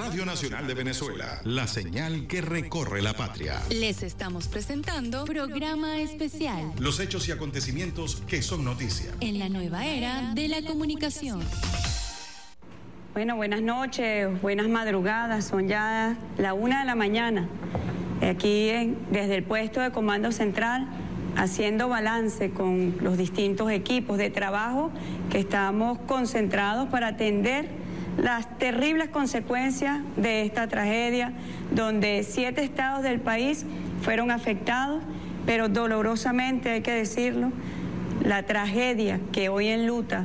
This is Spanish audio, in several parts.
Radio Nacional de Venezuela, la señal que recorre la patria. Les estamos presentando programa especial. Los hechos y acontecimientos que son noticia. En la nueva era de la comunicación. Bueno, buenas noches, buenas madrugadas, son ya la 1 de la mañana. Aquí desde el puesto de Comando Central, haciendo balance con los distintos equipos de trabajo que estamos concentrados para atender las terribles consecuencias de esta tragedia, donde 7 estados del país fueron afectados, pero dolorosamente hay que decirlo, la tragedia que hoy enluta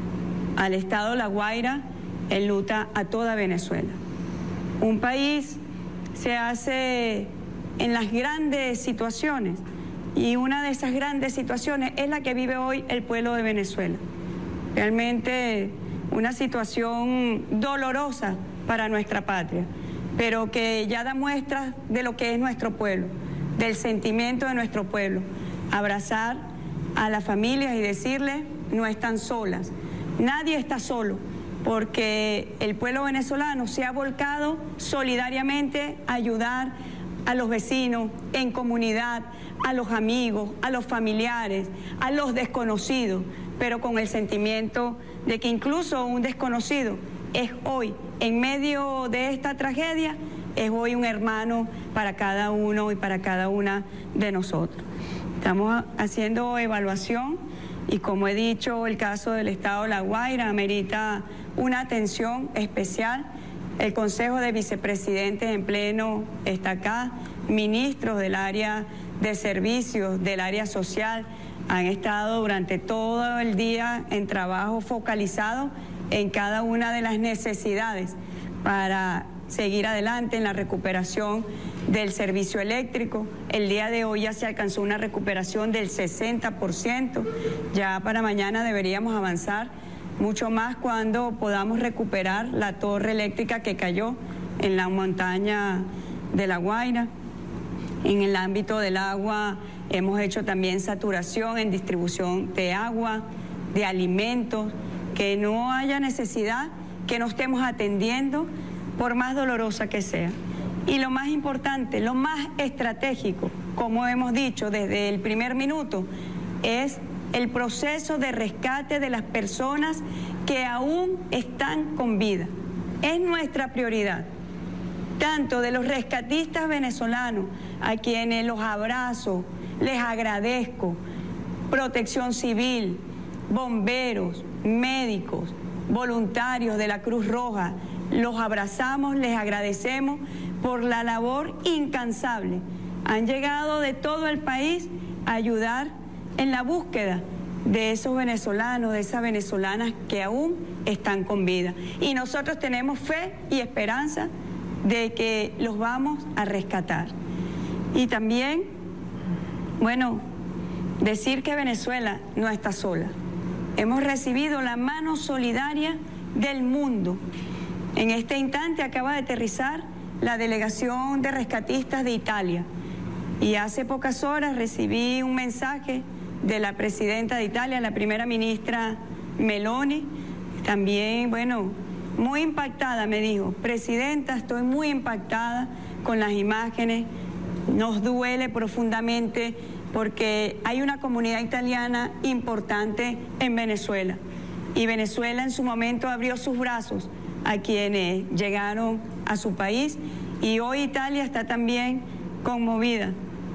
al estado La Guaira, enluta a toda Venezuela. Un país se hace en las grandes situaciones, y una de esas grandes situaciones es la que vive hoy el pueblo de Venezuela. Realmente una situación dolorosa para nuestra patria, pero que ya da muestras de lo que es nuestro pueblo, del sentimiento de nuestro pueblo. Abrazar a las familias y decirles, no están solas, nadie está solo, porque el pueblo venezolano se ha volcado solidariamente a ayudar a los vecinos, en comunidad, a los amigos, a los familiares, a los desconocidos, pero con el sentimiento de que incluso un desconocido es hoy, en medio de esta tragedia, es hoy un hermano para cada uno y para cada una de nosotros. Estamos haciendo evaluación y, como he dicho, el caso del estado de La Guaira amerita una atención especial. El Consejo de Vicepresidentes en pleno está acá, ministros del área de servicios, del área social, han estado durante todo el día en trabajo focalizado en cada una de las necesidades para seguir adelante en la recuperación del servicio eléctrico. El día de hoy ya se alcanzó una recuperación del 60%, ya para mañana deberíamos avanzar mucho más cuando podamos recuperar la torre eléctrica que cayó en la montaña de La Guaira. En el ámbito del agua hemos hecho también saturación en distribución de agua, de alimentos, que no haya necesidad que no estemos atendiendo por más dolorosa que sea. Y lo más importante, lo más estratégico, como hemos dicho desde el primer minuto, es el proceso de rescate de las personas que aún están con vida. Es nuestra prioridad, tanto de los rescatistas venezolanos, a quienes los abrazo, les agradezco, Protección Civil, bomberos, médicos, voluntarios de la Cruz Roja, los abrazamos, les agradecemos por la labor incansable. Han llegado de todo el país a ayudar en la búsqueda de esos venezolanos, de esas venezolanas que aún están con vida. Y nosotros tenemos fe y esperanza de que los vamos a rescatar. Y también, bueno, decir que Venezuela no está sola. Hemos recibido la mano solidaria del mundo. En este instante acaba de aterrizar la delegación de rescatistas de Italia. Y hace pocas horas recibí un mensaje de la presidenta de Italia, la primera ministra Meloni. También, bueno, muy impactada, me dijo, presidenta, estoy muy impactada con las imágenes, nos duele profundamente porque hay una comunidad italiana importante en Venezuela y Venezuela en su momento abrió sus brazos a quienes llegaron a su país y hoy Italia está también conmovida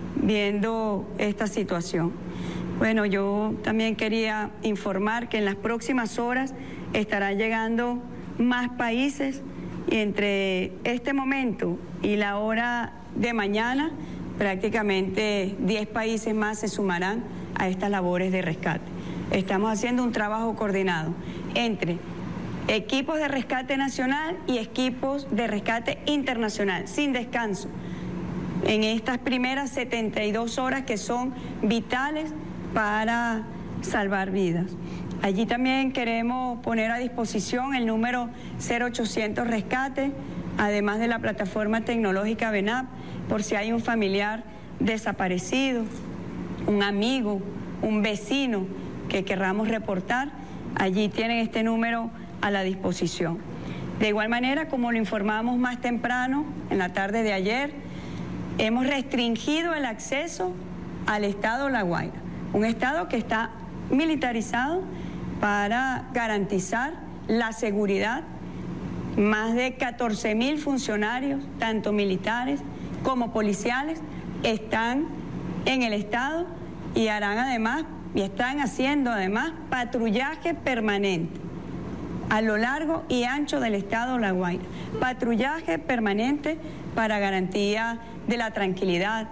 viendo esta situación. Bueno, yo también quería informar que en las próximas horas estará llegando más países y entre este momento y la hora de mañana prácticamente 10 países más se sumarán a estas labores de rescate. Estamos haciendo un trabajo coordinado entre equipos de rescate nacional y equipos de rescate internacional, sin descanso, en estas primeras 72 horas que son vitales para salvar vidas. Allí también queremos poner a disposición el número 0800 Rescate, además de la plataforma tecnológica VENAP, por si hay un familiar desaparecido, un amigo, un vecino que querramos reportar. Allí tienen este número a la disposición. De igual manera, como lo informamos más temprano, en la tarde de ayer, hemos restringido el acceso al estado La Guaira, un estado que está militarizado para garantizar la seguridad. Más de 14.000 funcionarios, tanto militares como policiales, están en el estado y harán además, y están haciendo además, patrullaje permanente a lo largo y ancho del estado La Guaira. Patrullaje permanente para garantía de la tranquilidad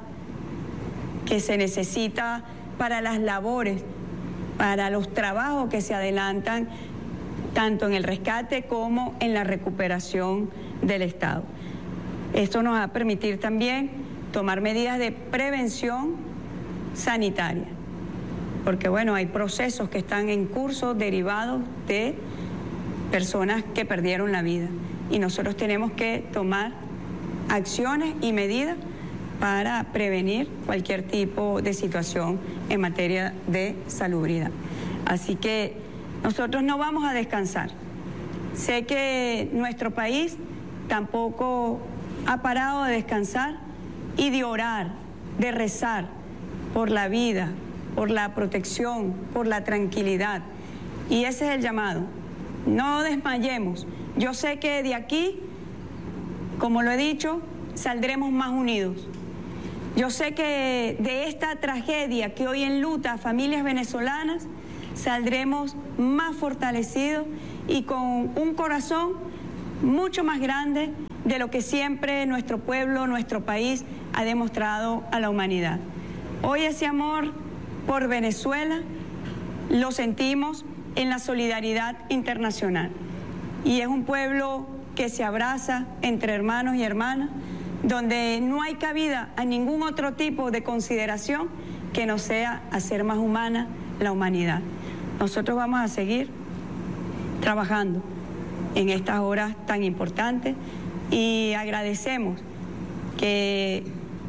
que se necesita para las labores, para los trabajos que se adelantan tanto en el rescate como en la recuperación del estado. Esto nos va a permitir también tomar medidas de prevención sanitaria, porque bueno, hay procesos que están en curso derivados de personas que perdieron la vida y nosotros tenemos que tomar acciones y medidas para prevenir cualquier tipo de situación en materia de salubridad. Así que nosotros no vamos a descansar. Sé que nuestro país tampoco ha parado de descansar y de orar, de rezar por la vida, por la protección, por la tranquilidad. Y ese es el llamado. No desmayemos. Yo sé que de aquí, como lo he dicho, saldremos más unidos. Yo sé que de esta tragedia que hoy enluta a familias venezolanas, saldremos más fortalecidos y con un corazón mucho más grande de lo que siempre nuestro pueblo, nuestro país ha demostrado a la humanidad. Hoy ese amor por Venezuela lo sentimos en la solidaridad internacional y es un pueblo que se abraza entre hermanos y hermanas, donde no hay cabida a ningún otro tipo de consideración que no sea hacer más humana la humanidad. Nosotros vamos a seguir trabajando en estas horas tan importantes y agradecemos que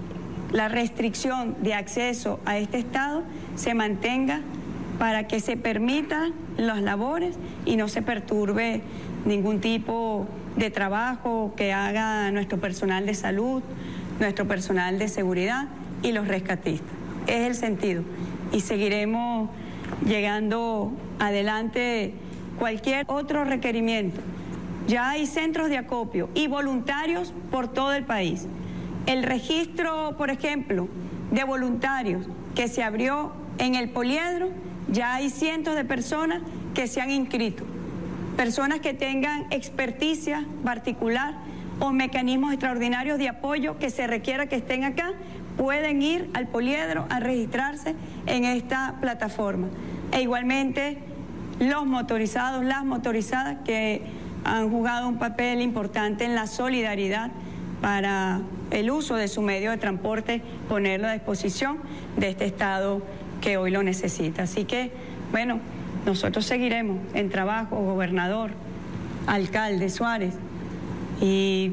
la restricción de acceso a este estado se mantenga para que se permitan las labores y no se perturbe ningún tipo de trabajo que haga nuestro personal de salud, nuestro personal de seguridad y los rescatistas. Es el sentido y seguiremos llegando adelante cualquier otro requerimiento. Ya hay centros de acopio y voluntarios por todo el país. El registro, por ejemplo, de voluntarios que se abrió en el Poliedro, ya hay cientos de personas que se han inscrito. Personas que tengan experticia particular o mecanismos extraordinarios de apoyo que se requiera que estén acá, pueden ir al Poliedro a registrarse en esta plataforma. E igualmente los motorizados, las motorizadas que han jugado un papel importante en la solidaridad para el uso de su medio de transporte, ponerlo a disposición de este estado que hoy lo necesita. Así que, bueno, nosotros seguiremos en trabajo, gobernador, alcalde Suárez, y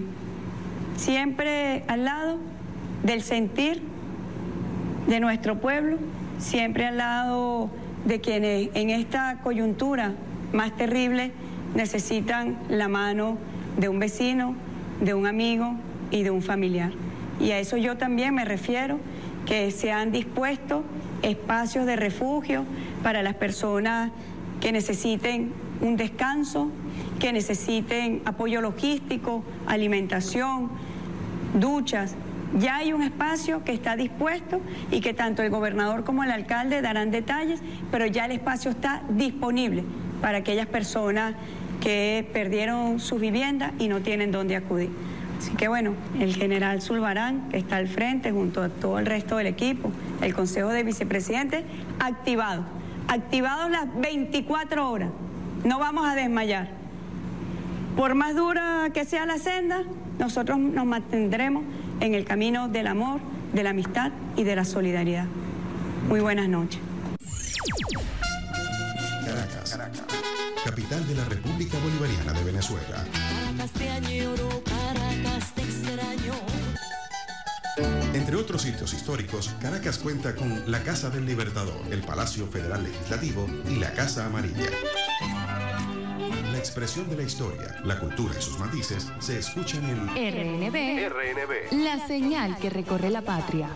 siempre al lado del sentir de nuestro pueblo, siempre al lado de quienes en esta coyuntura más terrible necesitan la mano de un vecino, de un amigo y de un familiar. Y a eso yo también me refiero, que se han dispuesto espacios de refugio para las personas que necesiten un descanso, que necesiten apoyo logístico, alimentación, duchas. Ya hay un espacio que está dispuesto y que tanto el gobernador como el alcalde darán detalles, pero ya el espacio está disponible para aquellas personas que perdieron sus viviendas y no tienen dónde acudir. Así que bueno, el general Zulbarán, que está al frente junto a todo el resto del equipo, el Consejo de Vicepresidentes, activados las 24 horas. No vamos a desmayar. Por más dura que sea la senda, nosotros nos mantendremos en el camino del amor, de la amistad y de la solidaridad. Muy buenas noches. Caracas, capital de la República Bolivariana de Venezuela. Caracas te añoro, Caracas te extraño. Entre otros sitios históricos, Caracas cuenta con la Casa del Libertador, el Palacio Federal Legislativo y la Casa Amarilla. La expresión de la historia, la cultura y sus matices se escuchan en RNB, la señal que recorre la patria.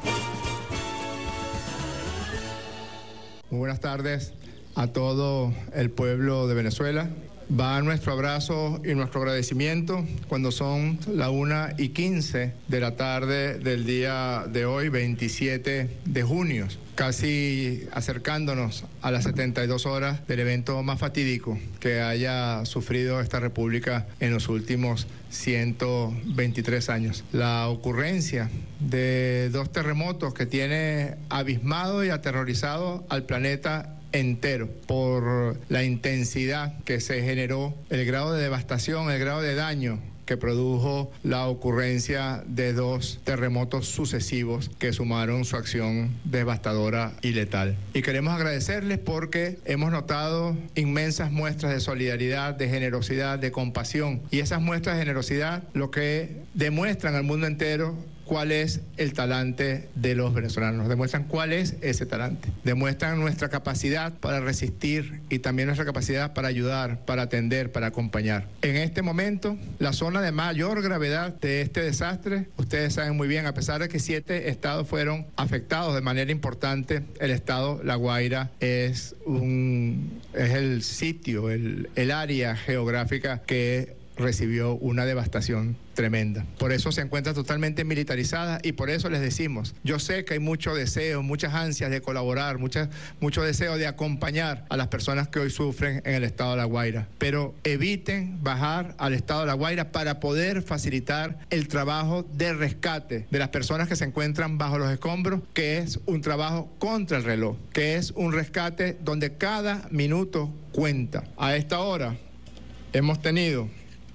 Muy buenas tardes a todo el pueblo de Venezuela. Va nuestro abrazo y nuestro agradecimiento cuando son las 1:15 de la tarde del día de hoy, 27 de junio, casi acercándonos a las 72 horas del evento más fatídico que haya sufrido esta república en los últimos 123 años. La ocurrencia de 2 terremotos que tiene abismado y aterrorizado al planeta entero por la intensidad que se generó, el grado de devastación, el grado de daño que produjo la ocurrencia de 2 terremotos sucesivos que sumaron su acción devastadora y letal. Y queremos agradecerles porque hemos notado inmensas muestras de solidaridad, de generosidad, de compasión, y esas muestras de generosidad lo que demuestran al mundo entero cuál es el talante de los venezolanos, demuestran cuál es ese talante, demuestran nuestra capacidad para resistir y también nuestra capacidad para ayudar, para atender, para acompañar. En este momento, la zona de mayor gravedad de este desastre, ustedes saben muy bien, a pesar de que 7 estados fueron afectados de manera importante, el estado La Guaira es el sitio, el área geográfica que recibió una devastación tremenda. Por eso se encuentra totalmente militarizada y por eso les decimos, yo sé que hay mucho deseo, muchas ansias de colaborar, mucho deseo de acompañar a las personas que hoy sufren en el estado de La Guaira, pero eviten bajar al estado de La Guaira para poder facilitar el trabajo de rescate de las personas que se encuentran bajo los escombros, que es un trabajo contra el reloj, que es un rescate donde cada minuto cuenta. A esta hora hemos tenido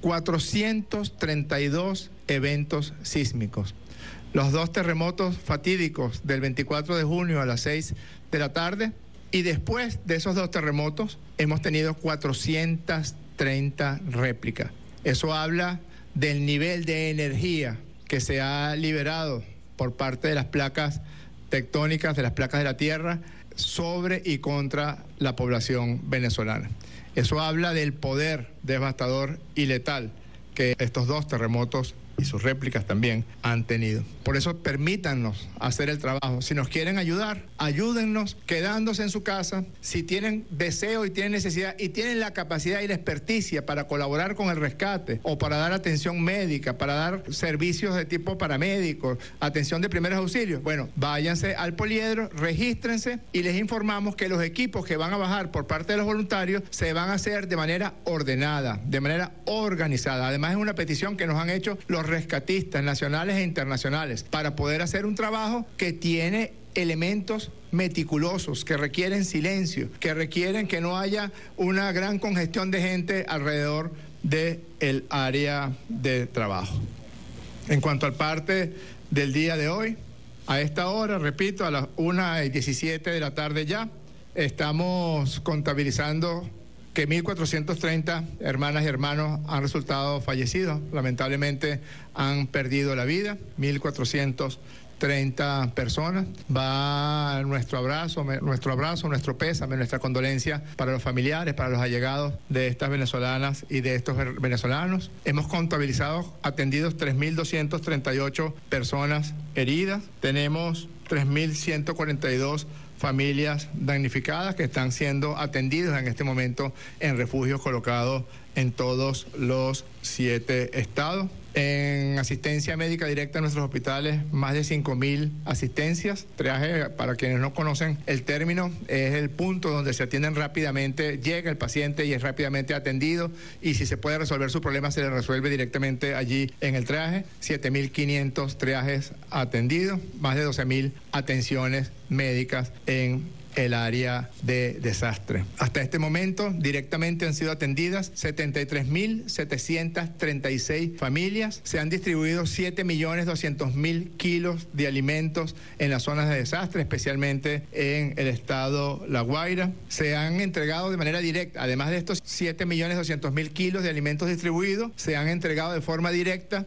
432 eventos sísmicos. Los 2 terremotos fatídicos del 24 de junio a las 6 de la tarde, y después de esos 2 terremotos hemos tenido 430 réplicas. Eso habla del nivel de energía que se ha liberado por parte de las placas tectónicas, de las placas de la Tierra, sobre y contra la población venezolana. Eso habla del poder devastador y letal que estos 2 terremotos y sus réplicas también han tenido. Por eso permítanos hacer el trabajo. Si nos quieren ayudar, ayúdennos quedándose en su casa. Si tienen deseo y tienen necesidad y tienen la capacidad y la experticia para colaborar con el rescate o para dar atención médica, para dar servicios de tipo paramédico, atención de primeros auxilios, bueno, váyanse al poliedro, regístrense y les informamos que los equipos que van a bajar por parte de los voluntarios se van a hacer de manera ordenada, de manera organizada. Además, es una petición que nos han hecho los rescatistas nacionales e internacionales para poder hacer un trabajo que tiene elementos meticulosos, que requieren silencio, que requieren que no haya una gran congestión de gente alrededor del área de trabajo. En cuanto al parte del día de hoy, a esta hora, repito, a las 1:17 de la tarde ya, estamos contabilizando que 1.430 hermanas y hermanos han resultado fallecidos. Lamentablemente han perdido la vida, 1.430 personas. Va nuestro abrazo, nuestro pésame, nuestra condolencia para los familiares, para los allegados de estas venezolanas y de estos venezolanos. Hemos contabilizado atendidos 3.238 personas heridas. Tenemos 3.142 familias damnificadas que están siendo atendidas en este momento en refugios colocados en todos los 7 estados. En asistencia médica directa en nuestros hospitales, más de 5.000 asistencias. Triaje, para quienes no conocen el término, es el punto donde se atienden rápidamente, llega el paciente y es rápidamente atendido, y si se puede resolver su problema se le resuelve directamente allí en el triaje. 7.500 triajes atendidos, más de 12.000 atenciones médicas en el área de desastre. Hasta este momento directamente han sido atendidas 73.736 familias. Se han distribuido 7.200.000 kilos de alimentos en las zonas de desastre, especialmente en el estado La Guaira. Se han entregado de manera directa, además de estos 7.200.000 kilos de alimentos distribuidos, se han entregado de forma directa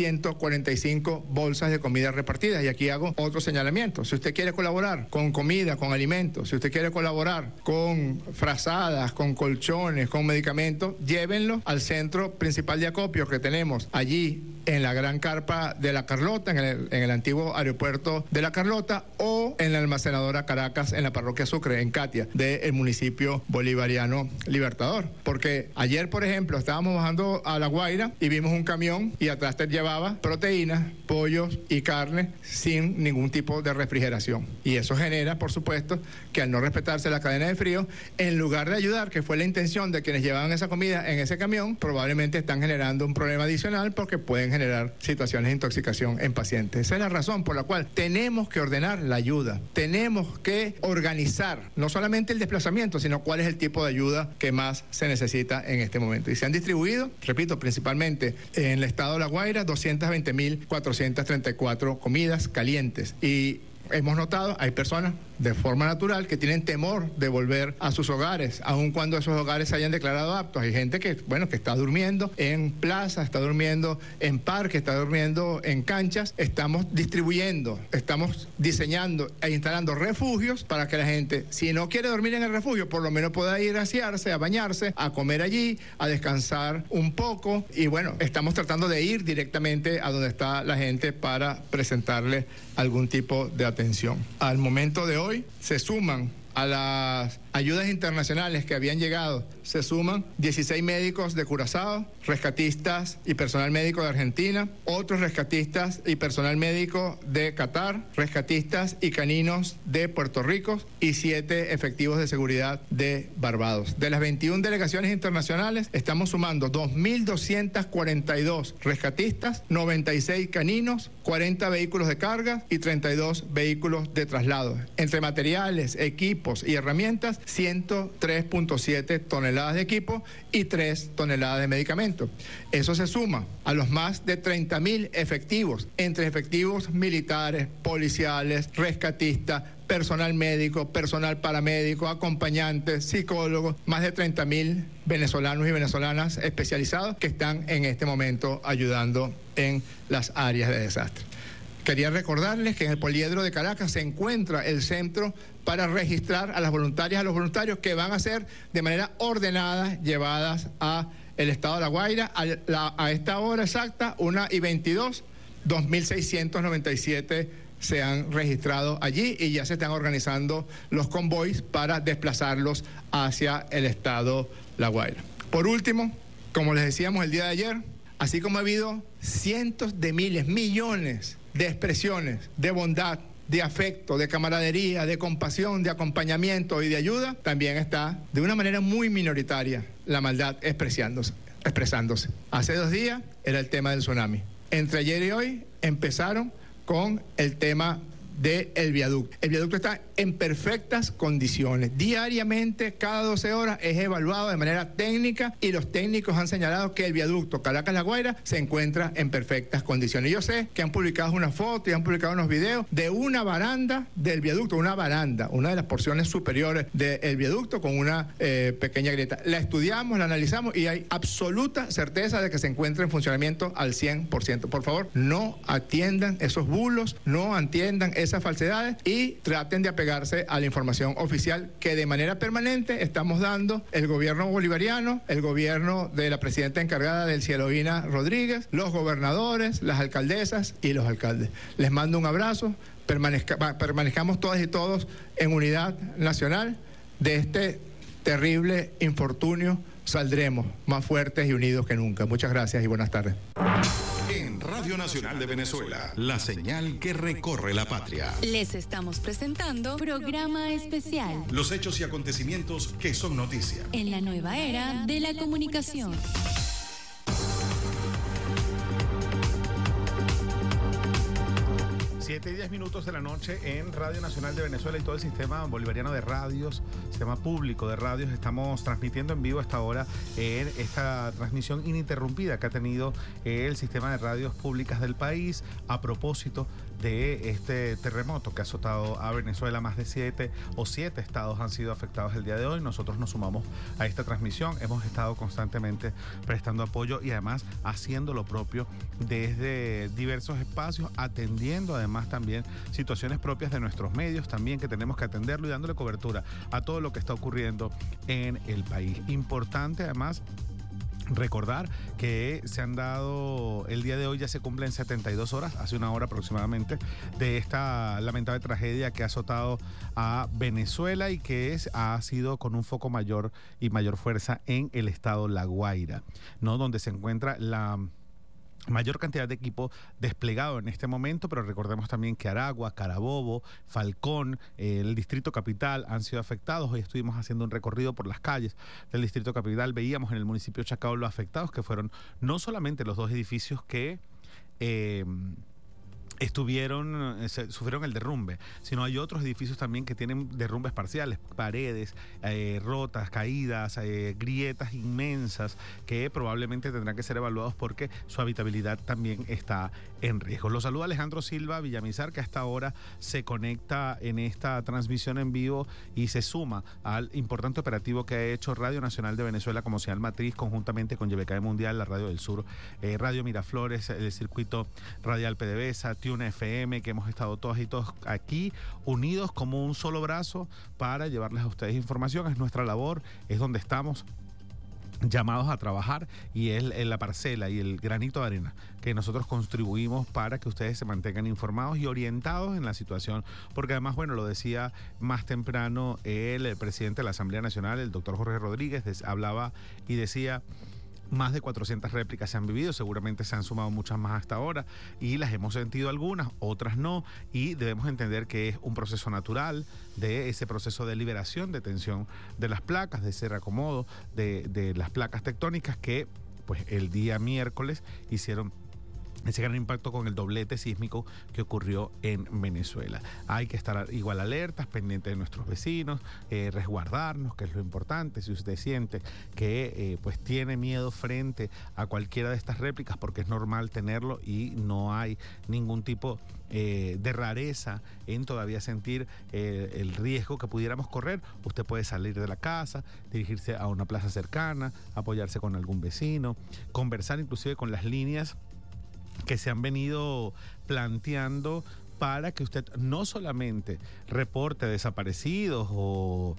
16.145 bolsas de comida repartidas. Y aquí hago otro señalamiento. Si usted quiere colaborar con comida, comida, con alimentos, si usted quiere colaborar con frazadas, con colchones, con medicamentos, llévenlo al centro principal de acopio que tenemos allí en la gran carpa de La Carlota, en el antiguo aeropuerto de La Carlota, o en la almacenadora Caracas, en la parroquia Sucre, en Catia, del municipio bolivariano Libertador. Porque ayer, por ejemplo, estábamos bajando a La Guaira y vimos un camión y atrás te llevaba proteínas, pollos y carne sin ningún tipo de refrigeración. Y eso genera, por supuesto, que al no respetarse la cadena de frío, en lugar de ayudar, que fue la intención de quienes llevaban esa comida en ese camión, probablemente están generando un problema adicional porque pueden generar situaciones de intoxicación en pacientes. Esa es la razón por la cual tenemos que ordenar la ayuda. Tenemos que organizar no solamente el desplazamiento, sino cuál es el tipo de ayuda que más se necesita en este momento. Y se han distribuido, repito, principalmente en el estado de La Guaira, 220.434 comidas calientes. Y hemos notado, hay personas de forma natural que tienen temor de volver a sus hogares, aun cuando esos hogares se hayan declarado aptos. Hay gente que, bueno, que está durmiendo en plazas, está durmiendo en parques, está durmiendo en canchas. Estamos distribuyendo, estamos diseñando e instalando refugios para que la gente, si no quiere dormir en el refugio, por lo menos pueda ir a asearse, a bañarse, a comer allí, a descansar un poco. Y bueno, estamos tratando de ir directamente a donde está la gente para presentarle algún tipo de atención. Al momento de hoy se suman a las ayudas internacionales que habían llegado, se suman 16 médicos de Curazao, rescatistas y personal médico de Argentina, otros rescatistas y personal médico de Qatar, rescatistas y caninos de Puerto Rico y 7 efectivos de seguridad de Barbados. De las 21 delegaciones internacionales estamos sumando 2.242 rescatistas, 96 caninos, 40 vehículos de carga y 32 vehículos de traslado. Entre materiales, equipos y herramientas, 103.7 toneladas de equipo y 3 toneladas de medicamentos. Eso se suma a los más de 30.000 efectivos, entre efectivos militares, policiales, rescatistas, personal médico, personal paramédico, acompañantes, psicólogos, más de 30.000 venezolanos y venezolanas especializados que están en este momento ayudando en las áreas de desastre. Quería recordarles que en el Poliedro de Caracas se encuentra el centro para registrar a las voluntarias, a los voluntarios que van a ser de manera ordenada llevadas a el estado de La Guaira a esta hora exacta, 1:22, 2.697 se han registrado allí y ya se están organizando los convoys para desplazarlos hacia el estado La Guaira. Por último, como les decíamos el día de ayer, así como ha habido cientos de miles, millones de expresiones de bondad, de afecto, de camaradería, de compasión, de acompañamiento y de ayuda, también está de una manera muy minoritaria la maldad expresándose. Hace 2 días era el tema del tsunami. Entre ayer y hoy empezaron con el tema del viaducto. El viaducto está en perfectas condiciones. Diariamente, cada 12 horas, es evaluado de manera técnica y los técnicos han señalado que el viaducto Caracas-La Guaira se encuentra en perfectas condiciones. Yo sé que han publicado una foto y han publicado unos videos de una baranda del viaducto, una de las porciones superiores del viaducto con una pequeña grieta. La estudiamos, la analizamos y hay absoluta certeza de que se encuentra en funcionamiento al 100%. Por favor, no atiendan esos bulos, no atiendan esas falsedades y traten de apegarse a la información oficial que de manera permanente estamos dando el gobierno bolivariano, el gobierno de la presidenta encargada del Cielovina Rodríguez, los gobernadores, las alcaldesas y los alcaldes. Les mando un abrazo, permanezcamos todas y todos en unidad nacional. De este terrible infortunio saldremos más fuertes y unidos que nunca. Muchas gracias y buenas tardes. En Radio Nacional de Venezuela, la señal que recorre la patria. Les estamos presentando programa especial. Los hechos y acontecimientos que son noticia. En la nueva era de la comunicación. 7:10 de la noche en Radio Nacional de Venezuela y todo el sistema bolivariano de radios, sistema público de radios. Estamos transmitiendo en vivo a esta hora en esta transmisión ininterrumpida que ha tenido el sistema de radios públicas del país a propósito de este terremoto que ha azotado a Venezuela. Más de 7 estados han sido afectados el día de hoy. Nosotros nos sumamos a esta transmisión. Hemos estado constantemente prestando apoyo y además haciendo lo propio desde diversos espacios, atendiendo además también situaciones propias de nuestros medios también que tenemos que atenderlo y dándole cobertura a todo lo que está ocurriendo en el país. Importante además recordar que se han dado, el día de hoy ya se cumplen 72 horas, hace una hora aproximadamente, de esta lamentable tragedia que ha azotado a Venezuela y que ha sido con un foco mayor y mayor fuerza en el estado La Guaira, ¿no? Donde se encuentra la mayor cantidad de equipo desplegado en este momento, pero recordemos también que Aragua, Carabobo, Falcón, el Distrito Capital han sido afectados. Hoy estuvimos haciendo un recorrido por las calles del Distrito Capital. Veíamos en el municipio de Chacao los afectados, que fueron no solamente los dos edificios que sufrieron el derrumbe, sino hay otros edificios también que tienen derrumbes parciales, paredes rotas, caídas, grietas inmensas que probablemente tendrán que ser evaluados porque su habitabilidad también está en riesgo. Los saluda Alejandro Silva Villamizar, que hasta ahora se conecta en esta transmisión en vivo y se suma al importante operativo que ha hecho Radio Nacional de Venezuela como señal matriz conjuntamente con YBKE Mundial, la Radio del Sur, Radio Miraflores, el circuito radial PDVSA, Tune FM, que hemos estado todas y todos aquí unidos como un solo brazo para llevarles a ustedes información. Es nuestra labor, es donde estamos llamados a trabajar y es la parcela y el granito de arena que nosotros contribuimos para que ustedes se mantengan informados y orientados en la situación, porque además, bueno, lo decía más temprano el presidente de la Asamblea Nacional, el doctor Jorge Rodríguez, hablaba y decía: más de 400 réplicas se han vivido, seguramente se han sumado muchas más hasta ahora y las hemos sentido algunas, otras no, y debemos entender que es un proceso natural de ese proceso de liberación, de tensión de las placas, de ese reacomodo de las placas tectónicas que pues el día miércoles hicieron ese gran impacto con el doblete sísmico que ocurrió en Venezuela. Hay que estar igual alertas, pendientes de nuestros vecinos, resguardarnos, que es lo importante. Si usted siente que pues tiene miedo frente a cualquiera de estas réplicas, porque es normal tenerlo y no hay ningún tipo de rareza en todavía sentir el riesgo que pudiéramos correr, usted puede salir de la casa, dirigirse a una plaza cercana, apoyarse con algún vecino, conversar inclusive con las líneas que se han venido planteando para que usted no solamente reporte desaparecidos o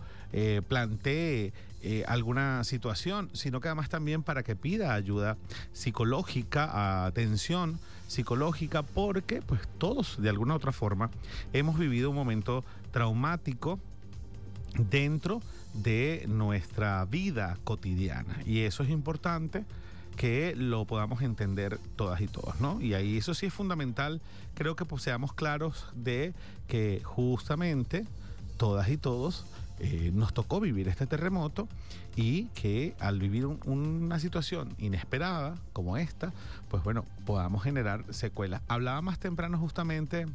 plantee alguna situación, sino que además también para que pida ayuda psicológica, atención psicológica, porque pues todos de alguna u otra forma hemos vivido un momento traumático dentro de nuestra vida cotidiana y eso es importante que lo podamos entender todas y todos, ¿no? Y ahí eso sí es fundamental, creo que pues seamos claros de que justamente todas y todos nos tocó vivir este terremoto y que al vivir una situación inesperada como esta, pues bueno, podamos generar secuelas. Hablaba más temprano justamente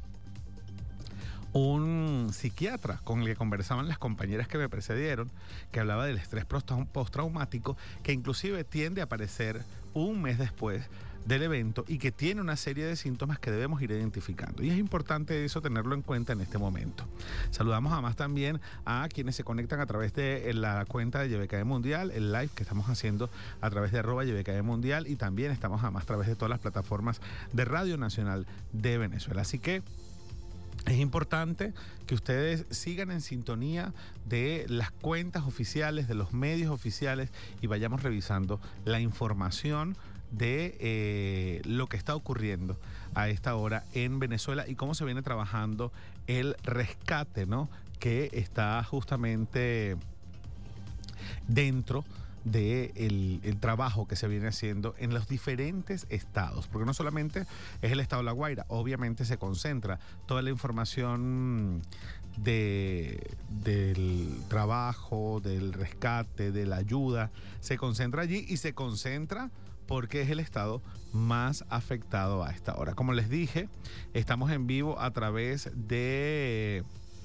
un psiquiatra con el que conversaban las compañeras que me precedieron, que hablaba del estrés postraumático, que inclusive tiende a aparecer un mes después del evento y que tiene una serie de síntomas que debemos ir identificando. Y es importante eso tenerlo en cuenta en este momento. Saludamos además también a quienes se conectan a través de la cuenta de YBKE Mundial, el live que estamos haciendo a través de @YBKE Mundial, y también estamos además a través de todas las plataformas de Radio Nacional de Venezuela. Así que es importante que ustedes sigan en sintonía de las cuentas oficiales, de los medios oficiales y vayamos revisando la información de lo que está ocurriendo a esta hora en Venezuela y cómo se viene trabajando el rescate, ¿no? Que está justamente dentro del trabajo que se viene haciendo en los diferentes estados, porque no solamente es el estado de La Guaira, obviamente se concentra toda la información del trabajo, del rescate, de la ayuda, se concentra allí y se concentra porque es el estado más afectado a esta hora. Como les dije, estamos en vivo a través de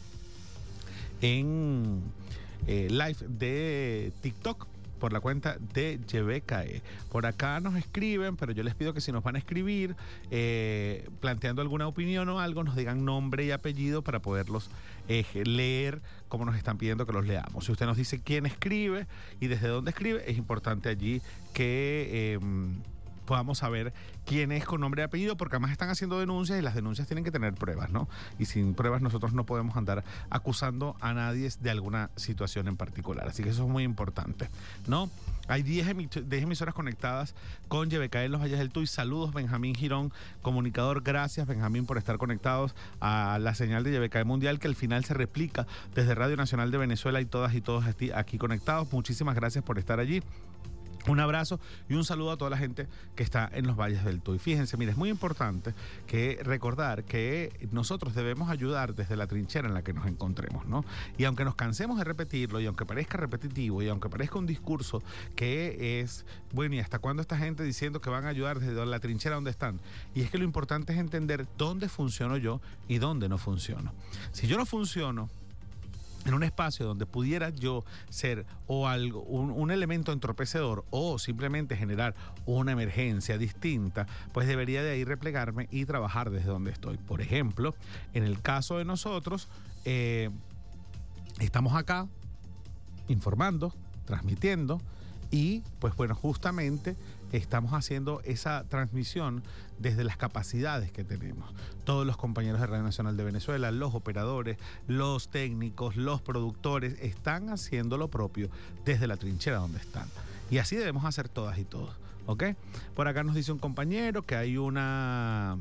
live de TikTok por la cuenta de YBKE. Por acá nos escriben, pero yo les pido que si nos van a escribir planteando alguna opinión o algo, nos digan nombre y apellido para poderlos leer como nos están pidiendo que los leamos. Si usted nos dice quién escribe y desde dónde escribe, es importante allí que podamos saber quién es con nombre y apellido, porque además están haciendo denuncias y las denuncias tienen que tener pruebas, ¿no? Y sin pruebas nosotros no podemos andar acusando a nadie de alguna situación en particular. Así que eso es muy importante, ¿no? Hay 10 emisoras conectadas con YBK en los Valles del Tuy. Saludos, Benjamín Girón, comunicador. Gracias, Benjamín, por estar conectados a la señal de YBK Mundial, que al final se replica desde Radio Nacional de Venezuela y todas y todos aquí conectados. Muchísimas gracias por estar allí. Un abrazo y un saludo a toda la gente que está en los Valles del Tuy. Fíjense, mire, es muy importante que recordar que nosotros debemos ayudar desde la trinchera en la que nos encontremos, ¿no? Y aunque nos cansemos de repetirlo, y aunque parezca repetitivo, y aunque parezca un discurso que es, bueno, ¿y hasta cuándo esta gente diciendo que van a ayudar desde la trinchera donde están? Y es que lo importante es entender dónde funciono yo y dónde no funciono. Si yo no funciono en un espacio donde pudiera yo ser o algo, un elemento entorpecedor o simplemente generar una emergencia distinta, pues debería de ahí replegarme y trabajar desde donde estoy. Por ejemplo, en el caso de nosotros, estamos acá informando, transmitiendo y pues bueno, justamente estamos haciendo esa transmisión desde las capacidades que tenemos. Todos los compañeros de Radio Nacional de Venezuela, los operadores, los técnicos, los productores, están haciendo lo propio desde la trinchera donde están. Y así debemos hacer todas y todos, ¿ok? Por acá nos dice un compañero que hay una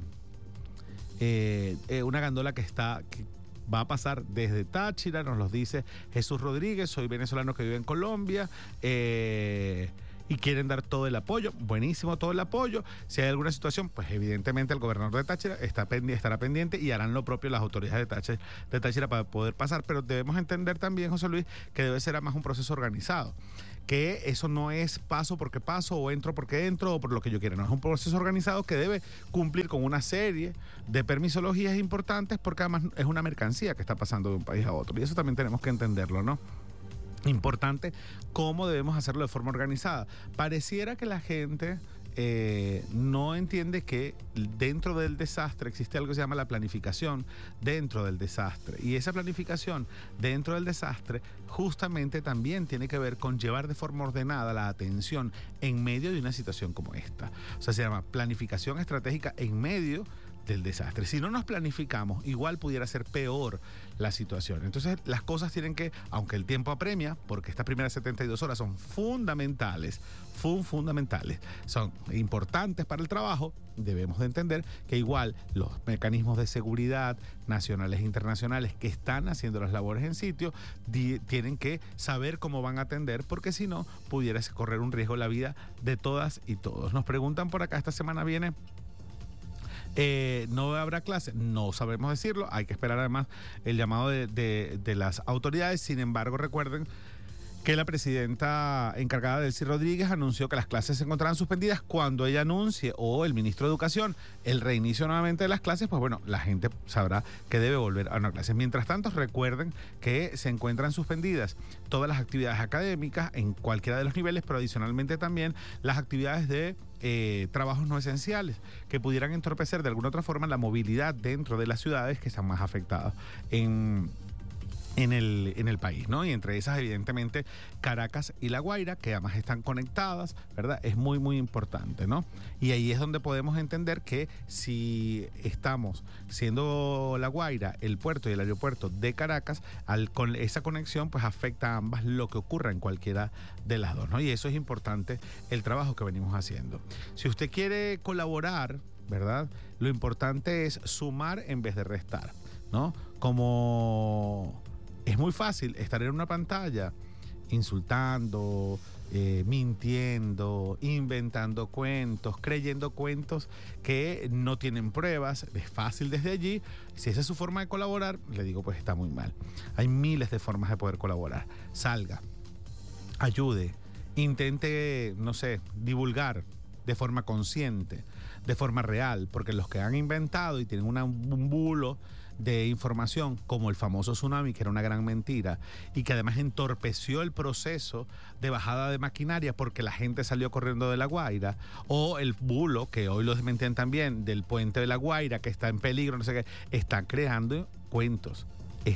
gandola que va a pasar desde Táchira, nos lo dice Jesús Rodríguez. Soy venezolano que vive en Colombia, y quieren dar todo el apoyo. Buenísimo, todo el apoyo. Si hay alguna situación, pues evidentemente el gobernador de Táchira estará pendiente y harán lo propio las autoridades de Táchira para poder pasar. Pero debemos entender también, José Luis, que debe ser además un proceso organizado, que eso no es paso porque paso o entro porque entro o por lo que yo quiera. No, es un proceso organizado que debe cumplir con una serie de permisologías importantes, porque además es una mercancía que está pasando de un país a otro, y eso también tenemos que entenderlo, ¿no? Importante cómo debemos hacerlo de forma organizada. Pareciera que la gente no entiende que dentro del desastre existe algo que se llama la planificación dentro del desastre, y esa planificación dentro del desastre justamente también tiene que ver con llevar de forma ordenada la atención en medio de una situación como esta. O sea, se llama planificación estratégica en medio del desastre. Si no nos planificamos, igual pudiera ser peor la situación. Entonces, las cosas tienen que, aunque el tiempo apremia, porque estas primeras 72 horas son fundamentales, son importantes para el trabajo, debemos de entender que igual los mecanismos de seguridad nacionales e internacionales que están haciendo las labores en sitio tienen que saber cómo van a atender, porque si no, pudiera correr un riesgo la vida de todas y todos. Nos preguntan por acá, esta semana viene ¿no habrá clase? No sabemos decirlo, hay que esperar además el llamado de las autoridades. Sin embargo, recuerden que la presidenta encargada, Delcy Rodríguez, anunció que las clases se encontrarán suspendidas. Cuando ella anuncie, o el ministro de Educación, el reinicio nuevamente de las clases, pues bueno, la gente sabrá que debe volver a una clase. Mientras tanto, recuerden que se encuentran suspendidas todas las actividades académicas en cualquiera de los niveles, pero adicionalmente también las actividades de trabajos no esenciales que pudieran entorpecer de alguna otra forma la movilidad dentro de las ciudades que están más afectadas en el país, ¿no? Y entre esas, evidentemente, Caracas y La Guaira, que además están conectadas, ¿verdad? Es muy, muy importante, ¿no? Y ahí es donde podemos entender que si estamos siendo La Guaira, el puerto y el aeropuerto de Caracas, con esa conexión, pues afecta a ambas lo que ocurra en cualquiera de las dos, ¿no? Y eso es importante, el trabajo que venimos haciendo. Si usted quiere colaborar, ¿verdad? Lo importante es sumar en vez de restar, ¿no? Como es muy fácil estar en una pantalla insultando, mintiendo, inventando cuentos, creyendo cuentos que no tienen pruebas. Es fácil desde allí. Si esa es su forma de colaborar, le digo, pues está muy mal. Hay miles de formas de poder colaborar. Salga, ayude, intente, no sé, divulgar de forma consciente, de forma real, porque los que han inventado y tienen un bulo de información, como el famoso tsunami, que era una gran mentira y que además entorpeció el proceso de bajada de maquinaria porque la gente salió corriendo de La Guaira, o el bulo, que hoy lo desmentían también, del puente de La Guaira, que está en peligro, no sé qué, están creando cuentos,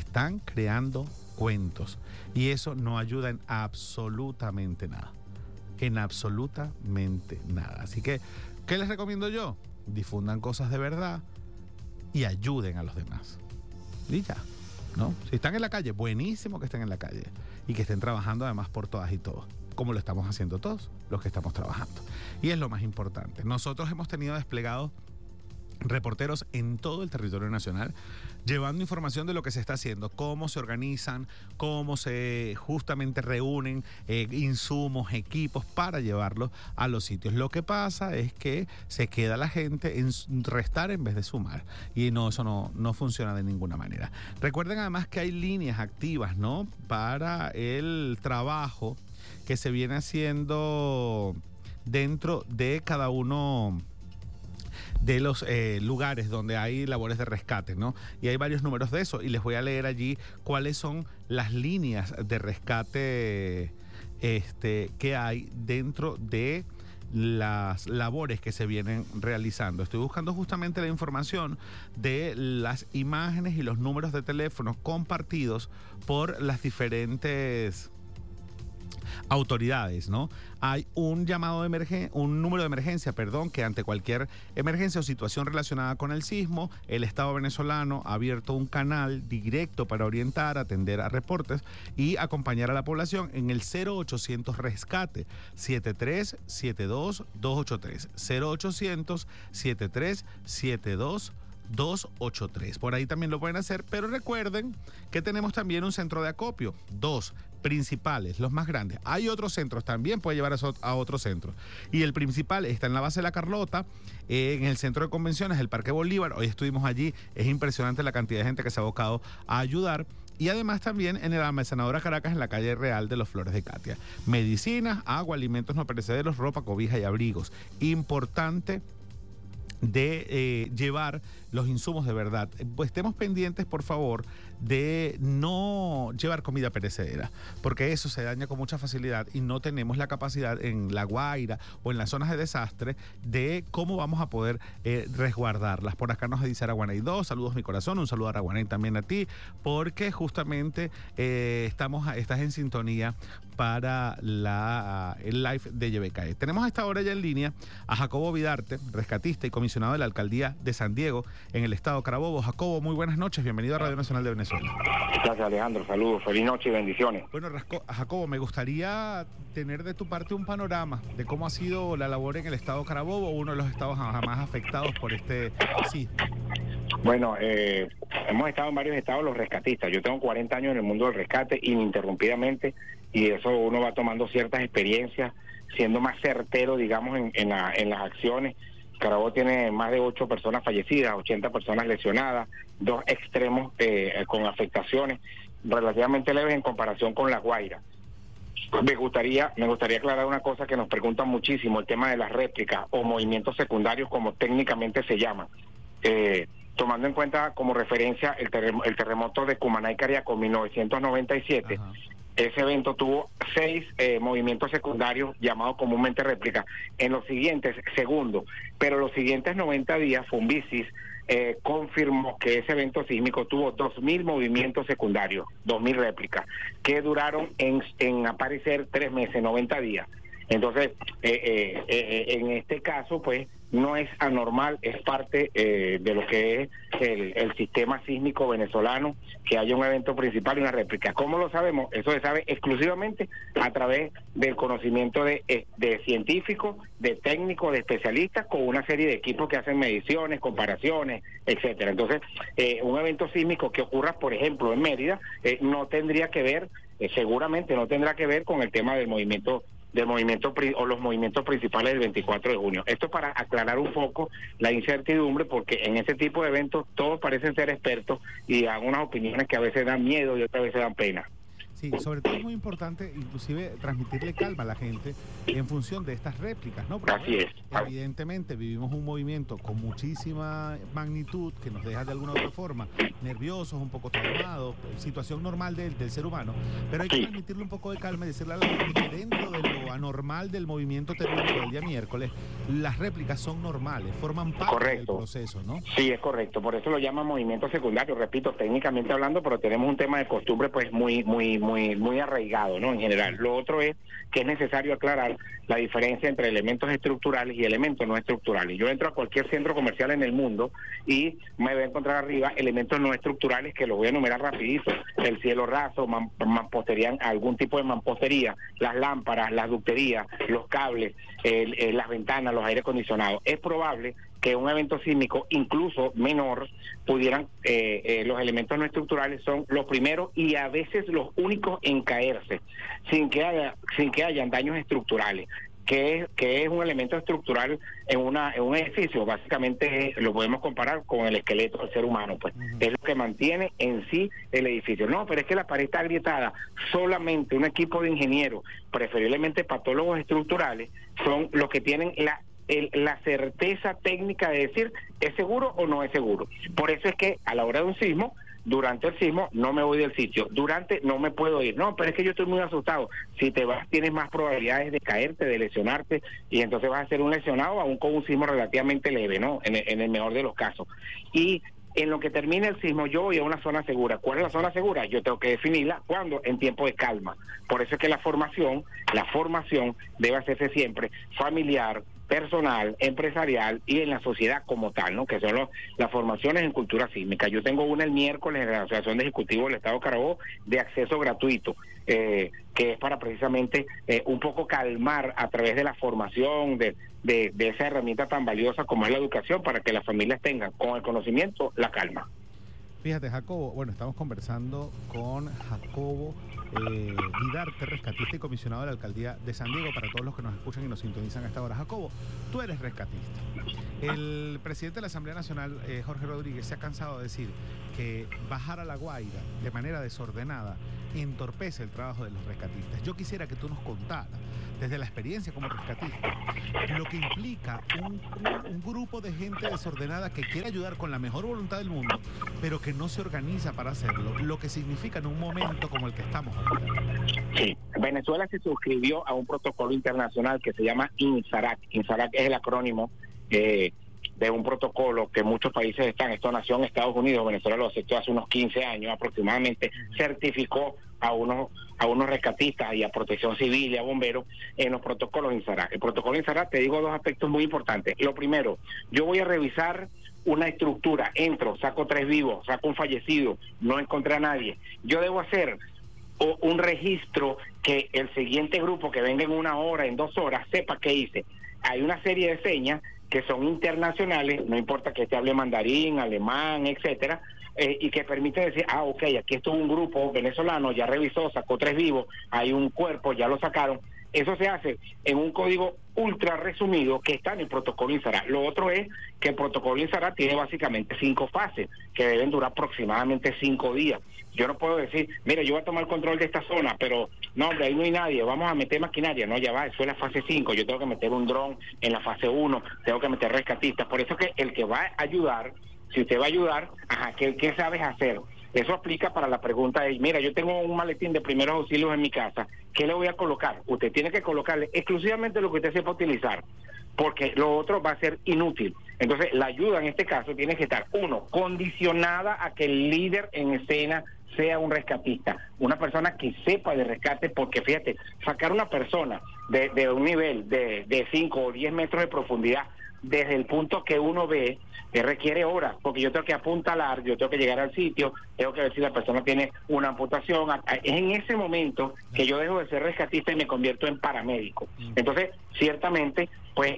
y eso no ayuda en absolutamente nada. Así que ¿Qué les recomiendo yo? Difundan cosas de verdad y ayuden a los demás. Y ya, ¿no? Si están en la calle, buenísimo que estén en la calle y que estén trabajando además por todas y todos, como lo estamos haciendo todos los que estamos trabajando. Y es lo más importante. Nosotros hemos tenido desplegados reporteros en todo el territorio nacional llevando información de lo que se está haciendo, cómo se organizan, cómo se justamente reúnen insumos, equipos para llevarlos a los sitios. Lo que pasa es que se queda la gente en restar en vez de sumar y eso no funciona de ninguna manera. Recuerden además que hay líneas activas, ¿no?, para el trabajo que se viene haciendo dentro de cada uno de los lugares donde hay labores de rescate, ¿no? Y hay varios números de eso y les voy a leer allí cuáles son las líneas de rescate que hay dentro de las labores que se vienen realizando. Estoy buscando justamente la información de las imágenes y los números de teléfono compartidos por las diferentes autoridades, ¿no? Hay un llamado de un número de emergencia, que ante cualquier emergencia o situación relacionada con el sismo, el Estado venezolano ha abierto un canal directo para orientar, atender a reportes y acompañar a la población en el 0800 Rescate 7372 283 0800 7372 283. Por ahí también lo pueden hacer, pero recuerden que tenemos también un centro de acopio, 2 principales, los más grandes. Hay otros centros también, puede llevar a otros centros. Y el principal está en la base de La Carlota, en el centro de convenciones, el Parque Bolívar. Hoy estuvimos allí, es impresionante la cantidad de gente que se ha abocado a ayudar. Y además también en el Almacenadora Caracas, en la calle Real de los Flores de Catia. Medicinas, agua, alimentos no perecederos, ropa, cobija y abrigos. Importante de llevar los insumos de verdad. Pues estemos pendientes, por favor, de no llevar comida perecedera, porque eso se daña con mucha facilidad y no tenemos la capacidad en La Guaira o en las zonas de desastre de cómo vamos a poder resguardarlas. Por acá nos dice Araguanay 2, saludos mi corazón, un saludo a Araguanay también a ti, porque justamente estás en sintonía para el live de YBKE. Tenemos a esta hora ya en línea a Jacobo Vidarte, rescatista y comisionado de la Alcaldía de San Diego en el estado Carabobo. Jacobo, muy buenas noches, bienvenido a Radio Nacional de Venezuela. Gracias, Alejandro, saludos, feliz noche y bendiciones. Bueno, Jacobo, me gustaría tener de tu parte un panorama de cómo ha sido la labor en el estado Carabobo, uno de los estados más afectados por este sismo. Bueno, hemos estado en varios estados los rescatistas. Yo tengo 40 años en el mundo del rescate ininterrumpidamente y eso uno va tomando ciertas experiencias, siendo más certero, digamos, en las acciones. Carabobo tiene más de 8 personas fallecidas, 80 personas lesionadas, 2 extremos con afectaciones relativamente leves en comparación con La Guaira. Me gustaría aclarar una cosa que nos preguntan muchísimo, el tema de las réplicas o movimientos secundarios, como técnicamente se llaman. Tomando en cuenta como referencia el terremoto de Cumaná y Cariaco en 1997, ajá. Ese evento tuvo 6 movimientos secundarios llamados comúnmente réplicas en los siguientes segundos, pero los siguientes 90 días Fumbisis confirmó que ese evento sísmico tuvo 2.000 movimientos secundarios, 2.000 réplicas, que duraron en aparecer 3 meses, 90 días. Entonces, en este caso, pues, no es anormal, es parte de lo que es el sistema sísmico venezolano, que haya un evento principal y una réplica. ¿Cómo lo sabemos? Eso se sabe exclusivamente a través del conocimiento de científicos, de técnicos, de especialistas, con una serie de equipos que hacen mediciones, comparaciones, etcétera. Entonces, un evento sísmico que ocurra, por ejemplo, en Mérida, no tendría que ver, seguramente no tendrá que ver con el tema del movimiento o los movimientos principales del 24 de junio. Esto para aclarar un poco la incertidumbre, porque en ese tipo de eventos todos parecen ser expertos y dan unas opiniones que a veces dan miedo y otras veces dan pena. Sí, sobre todo es muy importante inclusive transmitirle calma a la gente en función de estas réplicas, ¿no? Porque, así es. Evidentemente vivimos un movimiento con muchísima magnitud que nos deja de alguna u otra forma nerviosos, un poco traumados, situación normal del ser humano, pero hay que transmitirle un poco de calma y decirle a la gente que dentro de lo anormal del movimiento telúrico del día miércoles, las réplicas son normales, forman parte del proceso, ¿no? Sí, es correcto, por eso lo llaman movimiento secundario, repito, técnicamente hablando, pero tenemos un tema de costumbre pues muy muy arraigado, ¿no? En general. Lo otro es que es necesario aclarar la diferencia entre elementos estructurales y elementos no estructurales. Yo entro a cualquier centro comercial en el mundo y me voy a encontrar arriba elementos no estructurales que los voy a enumerar rapidito: el cielo raso, mampostería, algún tipo de mampostería, las lámparas, las ducterías, los cables, las ventanas, los aire acondicionados. Es probable que un evento sísmico, incluso menor, pudieran, los elementos no estructurales son los primeros y a veces los únicos en caerse, sin que hayan daños estructurales. ¿Qué es un elemento estructural en un edificio? Básicamente lo podemos comparar con el esqueleto del ser humano, pues. Es lo que mantiene en sí el edificio. No, pero es que la pared está agrietada. Solamente un equipo de ingenieros, preferiblemente patólogos estructurales, son los que tienen la certeza técnica de decir ¿es seguro o no es seguro? Por eso es que a la hora de un sismo, durante el sismo no me voy del sitio, durante no me puedo ir. No, pero es que yo estoy muy asustado. Si te vas, tienes más probabilidades de caerte, de lesionarte, y entonces vas a ser un lesionado aún con un sismo relativamente leve, ¿no? En el mejor de los casos. Y en lo que termine el sismo, yo voy a una zona segura. ¿Cuál es la zona segura? Yo tengo que definirla cuando, en tiempo de calma. Por eso es que la formación debe hacerse siempre familiar, personal, empresarial y en la sociedad como tal, ¿no? Que son las formaciones en cultura sísmica. Yo tengo una el miércoles en la Asociación de Ejecutivos del Estado de Carabobo de acceso gratuito, que es para precisamente un poco calmar a través de la formación de esa herramienta tan valiosa como es la educación, para que las familias tengan con el conocimiento la calma. Fíjate, Jacobo, bueno, estamos conversando con Jacobo Vidarte, rescatista y comisionado de la Alcaldía de San Diego, para todos los que nos escuchan y nos sintonizan a esta hora. Jacobo, tú eres rescatista. El presidente de la Asamblea Nacional, Jorge Rodríguez, se ha cansado de decir que bajar a La Guaira de manera desordenada entorpece el trabajo de los rescatistas. Yo quisiera que tú nos contaras, desde la experiencia como rescatista, lo que implica un grupo de gente desordenada que quiere ayudar con la mejor voluntad del mundo, pero que no se organiza para hacerlo, lo que significa en un momento como el que estamos ahorita. Sí, Venezuela se suscribió a un protocolo internacional que se llama INSARAC. INSARAC es el acrónimo de un protocolo que muchos países están. Esto nació en Estados Unidos, Venezuela lo aceptó hace unos 15 años aproximadamente, certificó a unos rescatistas y a protección civil y a bomberos en los protocolos INSARAC. El protocolo INSARAC, te digo dos aspectos muy importantes. Lo primero, yo voy a revisar una estructura, entro, saco 3 vivos, saco un fallecido, no encontré a nadie. Yo debo hacer un registro que el siguiente grupo que venga en 1 hora, en 2 horas, sepa qué hice. Hay una serie de señas que son internacionales, no importa que este hable mandarín, alemán, etcétera, y que permite decir, ok, aquí estuvo un grupo venezolano, ya revisó, sacó 3 vivos, hay un cuerpo, ya lo sacaron. Eso se hace en un código ultra resumido que está en el protocolo INSARAC. Lo otro es que el protocolo INSARAC tiene básicamente 5 fases que deben durar aproximadamente 5 días. Yo no puedo decir, mira, yo voy a tomar el control de esta zona, pero no, hombre, ahí no hay nadie, vamos a meter maquinaria. No, ya va, eso es la fase 5, yo tengo que meter un dron en la fase 1, tengo que meter rescatistas. Por eso es que el que va a ayudar, si usted va a ayudar, ¿qué sabes hacer? Eso aplica para la pregunta de, mira, yo tengo un maletín de primeros auxilios en mi casa, ¿qué le voy a colocar? Usted tiene que colocarle exclusivamente lo que usted sepa utilizar, porque lo otro va a ser inútil. Entonces, la ayuda en este caso tiene que estar, 1, condicionada a que el líder en escena sea un rescatista, una persona que sepa de rescate, porque fíjate, sacar una persona de un nivel de 5 o 10 metros de profundidad desde el punto que uno ve, requiere horas, porque yo tengo que apuntalar, yo tengo que llegar al sitio, tengo que ver si la persona tiene una amputación. Es en ese momento que yo dejo de ser rescatista y me convierto en paramédico. Entonces, ciertamente, pues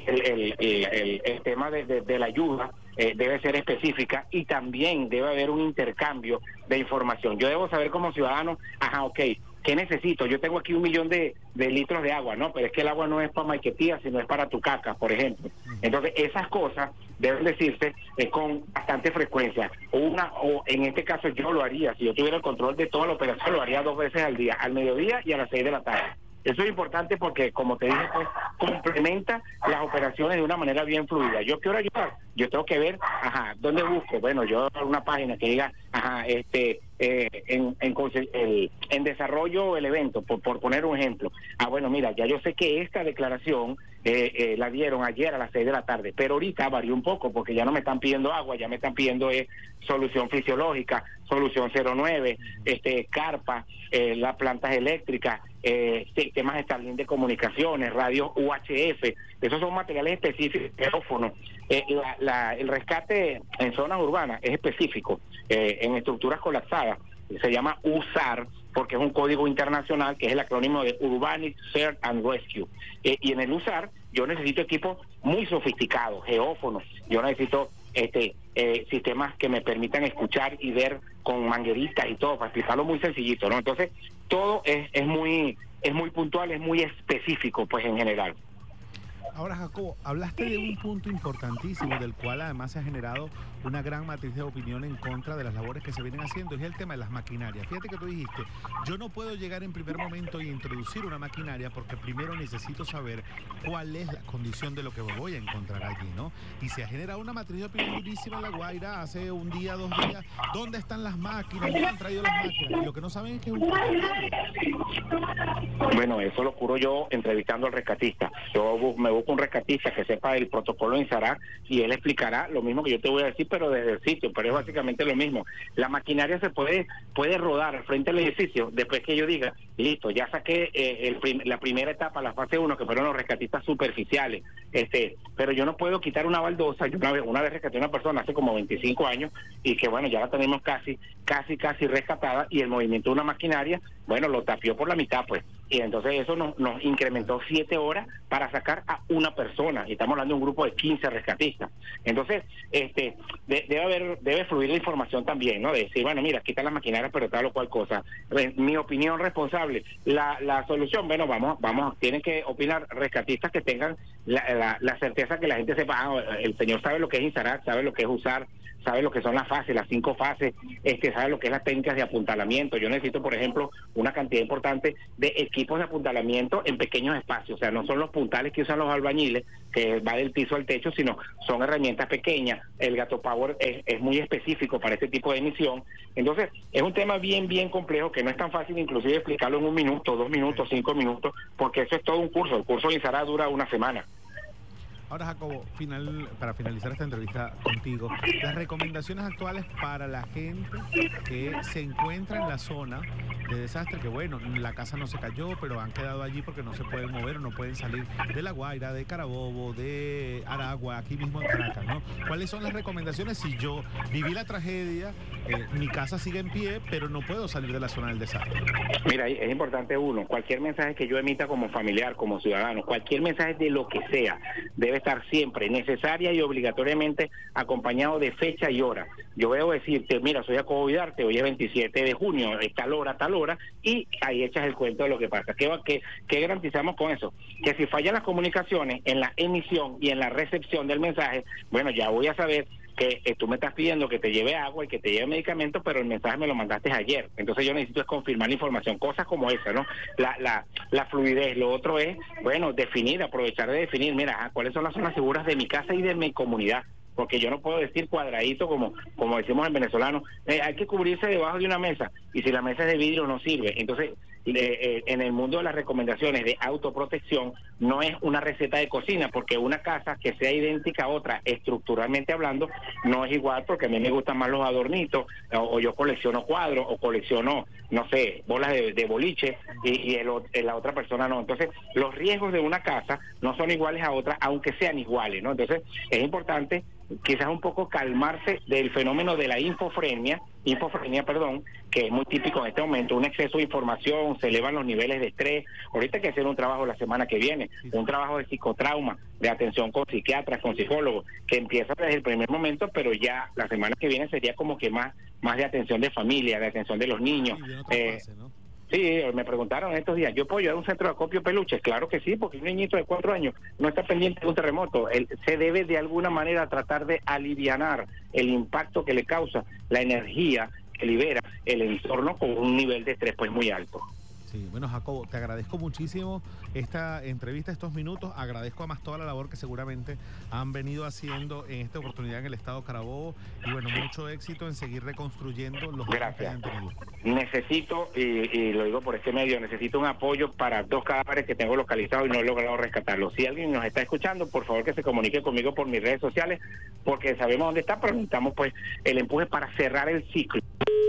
el tema de la ayuda debe ser específica, y también debe haber un intercambio de información. Yo debo saber como ciudadano, ¿qué necesito? Yo tengo aquí 1 millón de litros de agua, ¿no? Pero es que el agua no es para Maiquetía, sino es para tu caca, por ejemplo. Entonces, esas cosas deben decirse con bastante frecuencia. O en este caso yo lo haría, si yo tuviera el control de toda la operación, lo haría 2 veces al día, al mediodía y a las 6 de la tarde. Eso es importante porque, como te dije, pues, complementa las operaciones de una manera bien fluida. Yo quiero ayudar, yo tengo que ver, ¿dónde busco? Bueno, yo una página que diga, en desarrollo el evento, por poner un ejemplo. Bueno, mira, ya yo sé que esta declaración la dieron ayer a las 6 de la tarde, pero ahorita varió un poco porque ya no me están pidiendo agua, ya me están pidiendo solución fisiológica, solución 09, carpa, las plantas eléctricas, sistemas Starlink de comunicaciones, radios UHF. Esos son materiales específicos, teléfonos. El rescate en zonas urbanas es específico, en estructuras colapsadas, se llama USAR, porque es un código internacional que es el acrónimo de Urbanic Search and Rescue. Y en el USAR yo necesito equipos muy sofisticados, geófonos, yo necesito sistemas que me permitan escuchar y ver con mangueritas y todo, para explicarlo muy sencillito, ¿no? Entonces, todo es muy puntual, es muy específico, pues, en general. Ahora, Jacobo, hablaste de un punto importantísimo del cual además se ha generado una gran matriz de opinión en contra de las labores que se vienen haciendo, es el tema de las maquinarias. Fíjate que tú dijiste, yo no puedo llegar en primer momento y introducir una maquinaria porque primero necesito saber cuál es la condición de lo que voy a encontrar allí, ¿no? Y se ha generado una matriz de opinión durísima en La Guaira hace un día, 2 días. ¿Dónde están las máquinas? ¿Dónde han traído las máquinas? Y lo que no saben es que es un Bueno, eso lo curo yo entrevistando al rescatista. Yo me busco un rescatista que sepa el protocolo en Insará y él explicará lo mismo que yo te voy a decir, pero desde el sitio, pero es básicamente lo mismo. La maquinaria se puede rodar frente al edificio después que yo diga, listo, ya saqué la primera etapa, la fase 1, que fueron los rescatistas superficiales, pero yo no puedo quitar una baldosa. Yo una vez rescaté a una persona hace como 25 años y que bueno, ya la tenemos casi rescatada, y el movimiento de una maquinaria, bueno, lo tapió por la mitad, pues. Y entonces eso nos incrementó 7 horas para sacar a una persona, y estamos hablando de un grupo de 15 rescatistas. Entonces, debe fluir la información también, ¿no? De decir, bueno, mira, aquí están las maquinarias, pero tal o cual cosa. Mi opinión responsable, la solución, bueno, vamos, tienen que opinar rescatistas que tengan la certeza que la gente sepa, el señor sabe lo que es Insará, sabe lo que es USAR, sabe lo que son las fases, las 5 fases, sabe lo que es las técnicas de apuntalamiento. Yo necesito, por ejemplo, una cantidad importante de equipos de apuntalamiento en pequeños espacios, o sea, no son los puntales que usan los albañiles, que va del piso al techo, sino son herramientas pequeñas. El Gato Power es muy específico para este tipo de misión. Entonces, es un tema bien complejo, que no es tan fácil inclusive explicarlo en 1 minuto, 2 minutos, 5 minutos, porque eso es todo un curso. El curso de Insará dura 1 semana. Ahora, Jacobo, para finalizar esta entrevista contigo, las recomendaciones actuales para la gente que se encuentra en la zona de desastre, que bueno, la casa no se cayó, pero han quedado allí porque no se pueden mover o no pueden salir de La Guaira, de Carabobo, de Aragua, aquí mismo en Caracas, ¿no? ¿Cuáles son las recomendaciones si yo viví la tragedia, mi casa sigue en pie, pero no puedo salir de la zona del desastre? Mira, es importante cualquier mensaje que yo emita como familiar, como ciudadano, cualquier mensaje de lo que sea, debe estar siempre necesaria y obligatoriamente acompañado de fecha y hora. Yo veo decirte, mira, soy Jacobo Vidarte, hoy es 27 de junio, tal hora, y ahí echas el cuento de lo que pasa. ¿Qué garantizamos con eso? Que si fallan las comunicaciones en la emisión y en la recepción del mensaje, bueno, ya voy a saber que tú me estás pidiendo que te lleve agua y que te lleve medicamentos, pero el mensaje me lo mandaste ayer. Entonces yo necesito confirmar la información, cosas como esa, ¿no? La fluidez. Lo otro es, bueno, aprovechar de definir, mira, cuáles son las zonas seguras de mi casa y de mi comunidad. Porque yo no puedo decir cuadradito como decimos en venezolano, hay que cubrirse debajo de una mesa, y si la mesa es de vidrio no sirve. Entonces, en el mundo de las recomendaciones de autoprotección, no es una receta de cocina, porque una casa que sea idéntica a otra, estructuralmente hablando, no es igual, porque a mí me gustan más los adornitos, o yo colecciono cuadros, o colecciono, no sé, bolas de boliche, y la otra persona no. Entonces, los riesgos de una casa no son iguales a otra, aunque sean iguales, ¿no? Entonces, es importante quizás un poco calmarse del fenómeno de la infofrenia, que es muy típico en este momento, un exceso de información, se elevan los niveles de estrés. Ahorita hay que hacer un trabajo la semana que viene, un trabajo de psicotrauma, de atención con psiquiatras, con psicólogos, que empieza desde el primer momento, pero ya la semana que viene sería como que más de atención de familia, de atención de los niños. Sí, me preguntaron estos días, ¿yo puedo ayudar a un centro de acopio peluches? Claro que sí, porque un niñito de 4 años no está pendiente de un terremoto. Se debe de alguna manera tratar de alivianar el impacto que le causa la energía que libera el entorno con un nivel de estrés pues muy alto. Sí, bueno, Jacobo, te agradezco muchísimo esta entrevista, estos minutos. Agradezco además toda la labor que seguramente han venido haciendo en esta oportunidad en el estado Carabobo. Y bueno, mucho éxito en seguir reconstruyendo los daños que hayan tenido. Necesito, y lo digo por este medio, necesito un apoyo para 2 cadáveres que tengo localizados y no he logrado rescatarlos. Si alguien nos está escuchando, por favor que se comunique conmigo por mis redes sociales, porque sabemos dónde está, pero necesitamos pues el empuje para cerrar el ciclo.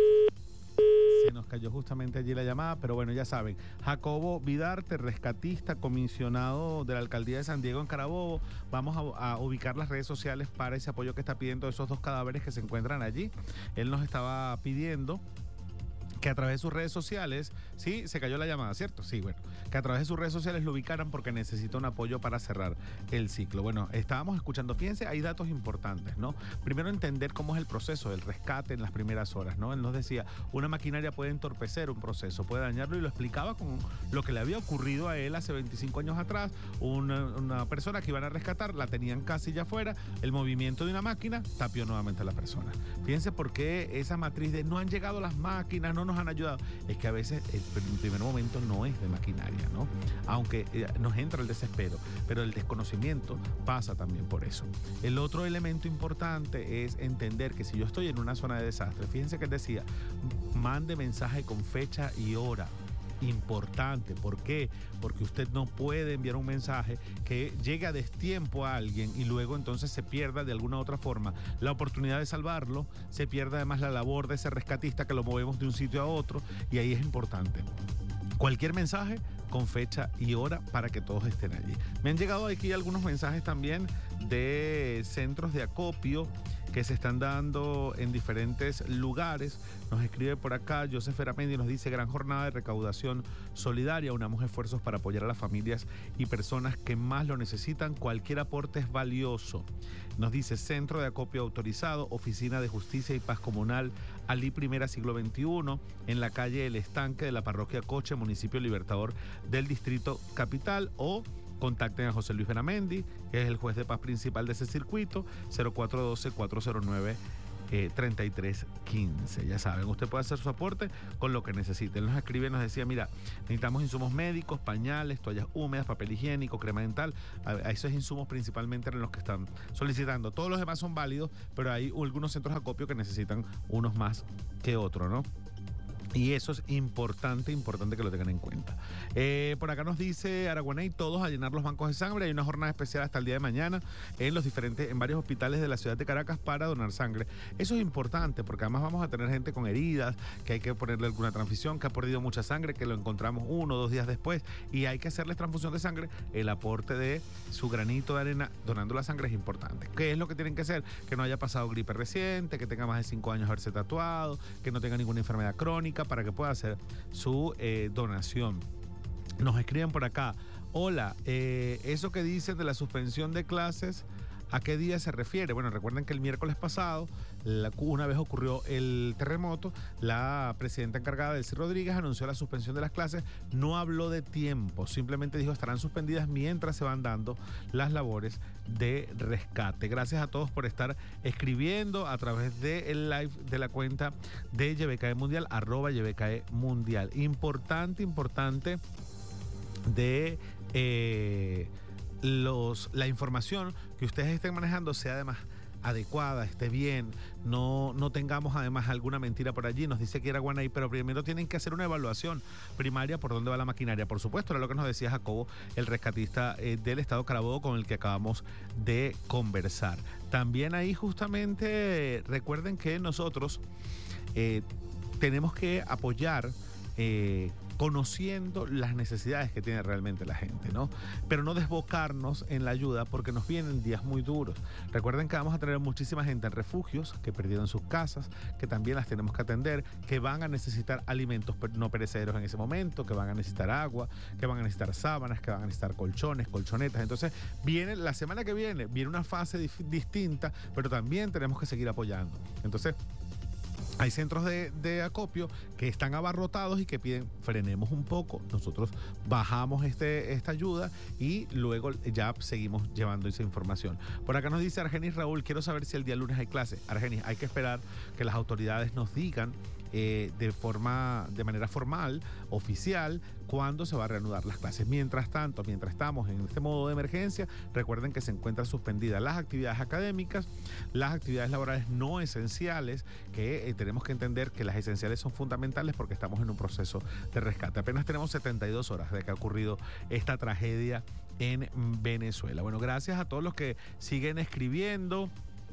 Se nos cayó justamente allí la llamada, pero bueno, ya saben, Jacobo Vidarte, rescatista, comisionado de la Alcaldía de San Diego en Carabobo. Vamos a ubicar las redes sociales para ese apoyo que está pidiendo esos 2 cadáveres que se encuentran allí. Él nos estaba pidiendo que a través de sus redes sociales, sí, se cayó la llamada, ¿cierto? Sí, bueno, que a través de sus redes sociales lo ubicaran porque necesita un apoyo para cerrar el ciclo. Bueno, estábamos escuchando, fíjense, hay datos importantes, ¿no? Primero, entender cómo es el proceso del rescate en las primeras horas, ¿no? Él nos decía, una maquinaria puede entorpecer un proceso, puede dañarlo, y lo explicaba con lo que le había ocurrido a él hace 25 años atrás. Una persona que iban a rescatar, la tenían casi ya afuera, el movimiento de una máquina tapió nuevamente a la persona. Fíjense por qué esa matriz de no han llegado las máquinas, no nos han ayudado, es que a veces el primer momento no es de maquinaria, ¿no? Aunque nos entra el desespero, pero el desconocimiento pasa también por eso. El otro elemento importante es entender que si yo estoy en una zona de desastre, fíjense que él decía, mande mensaje con fecha y hora. Importante, ¿por qué? Porque usted no puede enviar un mensaje que llegue a destiempo a alguien y luego entonces se pierda de alguna otra forma la oportunidad de salvarlo, se pierde además la labor de ese rescatista que lo movemos de un sitio a otro, y ahí es importante cualquier mensaje con fecha y hora para que todos estén allí. Me han llegado aquí algunos mensajes también de centros de acopio que se están dando en diferentes lugares. Nos escribe por acá Joseph Eramendi, nos dice: gran jornada de recaudación solidaria, unamos esfuerzos para apoyar a las familias y personas que más lo necesitan, cualquier aporte es valioso. Nos dice: centro de acopio autorizado, Oficina de Justicia y Paz Comunal, Alí Primera Siglo XXI, en la calle El Estanque de la parroquia Coche, municipio Libertador del Distrito Capital, o contacten a José Luis Benamendi, que es el juez de paz principal de ese circuito, 0412-409-3315. Ya saben, usted puede hacer su aporte con lo que necesite. Él nos escribe, nos decía: mira, necesitamos insumos médicos, pañales, toallas húmedas, papel higiénico, crema dental. A esos insumos principalmente eran los que están solicitando. Todos los demás son válidos, pero hay algunos centros de acopio que necesitan unos más que otros, ¿no? Y eso es importante que lo tengan en cuenta. Por acá nos dice Araguaney, todos a llenar los bancos de sangre. Hay una jornada especial hasta el día de mañana en varios hospitales de la ciudad de Caracas para donar sangre. Eso es importante porque además vamos a tener gente con heridas, que hay que ponerle alguna transfusión, que ha perdido mucha sangre, que lo encontramos 1 o 2 días después, y hay que hacerles transfusión de sangre. El aporte de su granito de arena donando la sangre es importante. ¿Qué es lo que tienen que hacer? Que no haya pasado gripe reciente, que tenga más de 5 años haberse tatuado, que no tenga ninguna enfermedad crónica, para que pueda hacer su donación. Nos escriben por acá: hola, eso que dicen de la suspensión de clases, ¿a qué día se refiere? Bueno, recuerden que el miércoles pasado, una vez ocurrió el terremoto, la presidenta encargada, Delcy Rodríguez, anunció la suspensión de las clases. No habló de tiempo, simplemente dijo estarán suspendidas mientras se van dando las labores de rescate. Gracias a todos por estar escribiendo a través del live de la cuenta de YBKE Mundial, @YBKE Mundial. Importante de la información que ustedes estén manejando sea además adecuada, esté bien, no tengamos además alguna mentira por allí. Nos dice que era Guanay, pero primero tienen que hacer una evaluación primaria por dónde va la maquinaria. Por supuesto, era lo que nos decía Jacobo, el rescatista del estado Carabobo con el que acabamos de conversar. También ahí justamente recuerden que nosotros tenemos que apoyar conociendo las necesidades que tiene realmente la gente, ¿no? Pero no desbocarnos en la ayuda porque nos vienen días muy duros. Recuerden que vamos a tener muchísima gente en refugios que perdieron sus casas, que también las tenemos que atender, que van a necesitar alimentos no perecederos en ese momento, que van a necesitar agua, que van a necesitar sábanas, que van a necesitar colchones, colchonetas. Entonces, la semana que viene una fase distinta, pero también tenemos que seguir apoyando. Entonces, hay centros de acopio que están abarrotados y que piden frenemos un poco. Nosotros bajamos esta ayuda y luego ya seguimos llevando esa información. Por acá nos dice Argenis Raúl: quiero saber si el día lunes hay clase. Argenis, hay que esperar que las autoridades nos digan de manera formal, oficial, cuándo se va a reanudar las clases. Mientras tanto, mientras estamos en este modo de emergencia, recuerden que se encuentran suspendidas las actividades académicas, las actividades laborales no esenciales, que tenemos que entender que las esenciales son fundamentales porque estamos en un proceso de rescate. Apenas tenemos 72 horas de que ha ocurrido esta tragedia en Venezuela. Bueno, gracias a todos los que siguen escribiendo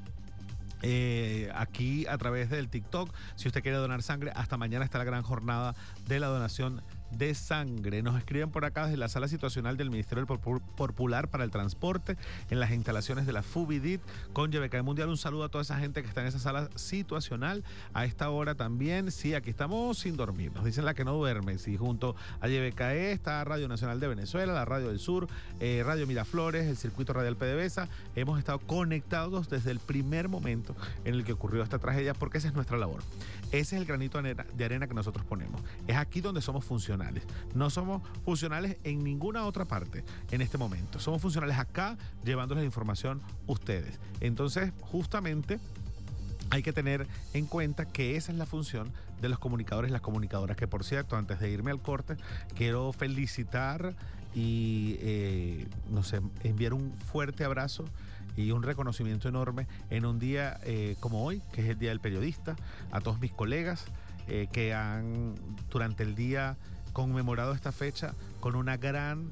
aquí a través del TikTok. Si usted quiere donar sangre, hasta mañana está la gran jornada de la donación de sangre. Nos escriben por acá desde la sala situacional del Ministerio Popular para el Transporte, en las instalaciones de la FUBIDIT con YBKE Mundial. Un saludo a toda esa gente que está en esa sala situacional a esta hora también. Sí, aquí estamos sin dormir, nos dicen la que no duerme. Sí, junto a YBKE está Radio Nacional de Venezuela, la Radio del Sur, Radio Miraflores, el Circuito Radial PDVSA. Hemos estado conectados desde el primer momento en el que ocurrió esta tragedia, porque esa es nuestra labor. Ese es el granito de arena que nosotros ponemos. Es aquí donde somos funcionales. No somos funcionales en ninguna otra parte en este momento. Somos funcionales acá, llevándoles la información ustedes. Entonces, justamente, hay que tener en cuenta que esa es la función de los comunicadores y las comunicadoras, que por cierto, antes de irme al corte, quiero felicitar y enviar un fuerte abrazo y un reconocimiento enorme en un día como hoy, que es el Día del Periodista, a todos mis colegas que han durante el día conmemorado esta fecha con un gran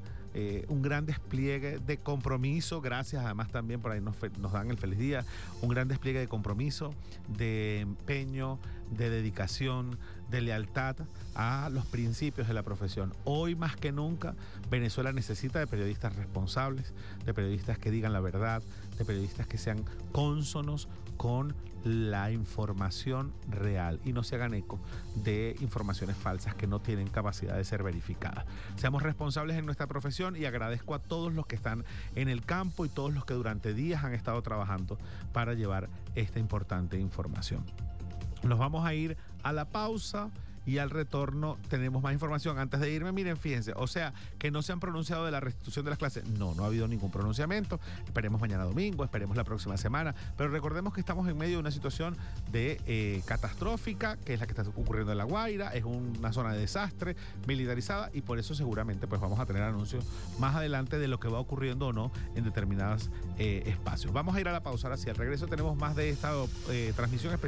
despliegue de compromiso. Gracias, además también por ahí nos dan el feliz día. Un gran despliegue de compromiso, de empeño, de dedicación, de lealtad a los principios de la profesión. Hoy más que nunca Venezuela necesita de periodistas responsables, de periodistas que digan la verdad, de periodistas que sean cónsonos con la información real y no se hagan eco de informaciones falsas que no tienen capacidad de ser verificadas. Seamos responsables en nuestra profesión y agradezco a todos los que están en el campo y todos los que durante días han estado trabajando para llevar esta importante información. Nos vamos a ir a la pausa y al retorno tenemos más información. Antes de irme, miren, fíjense, o sea, que no se han pronunciado de la restitución de las clases. No ha habido ningún pronunciamiento. Esperemos mañana domingo, esperemos la próxima semana, pero recordemos que estamos en medio de una situación de catastrófica, que es la que está ocurriendo en La Guaira. Es una zona de desastre militarizada y por eso seguramente pues vamos a tener anuncios más adelante de lo que va ocurriendo o no en determinados espacios. Vamos a ir a la pausa. Ahora sí, al regreso tenemos más de esta transmisión especial